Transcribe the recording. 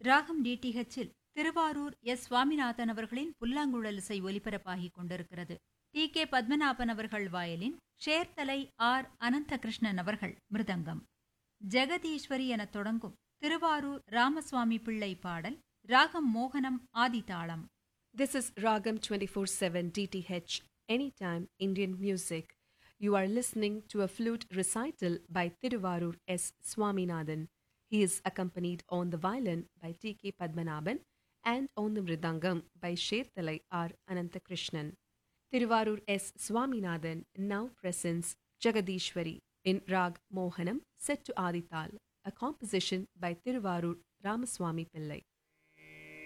ராகம் டிடிஹெச்சில் திருவாரூர் எஸ் சுவாமிநாதன் அவர்களின் புல்லாங்குழல் இசை ஒலிபரப்பாகிக் கொண்டிருக்கிறது. டி கே பத்மநாபன் அவர்கள் வயலின், சேர்த்தலை ஆர் அனந்தகிருஷ்ணன் அவர்கள் மிருதங்கம். ஜெகதீஸ்வரி எனத் தொடங்கும் திருவாரூர் ராமசுவாமி பிள்ளை பாடல். ராகம் மோகனம், ஆதிதாளம். This is Ragam 24/7 DTH, Anytime Indian Music. You are listening to a flute recital by Thiruvarur S. Swaminathan. He is accompanied on the violin by T. K. Padmanabhan and on the mridangam by Sherthalai R. Ananthakrishnan. Thiruvarur S. Swaminathan now presents Jagadishwari in Rag Mohanam set to Adital, a composition by Thiruvarur Ramaswamy Pillai.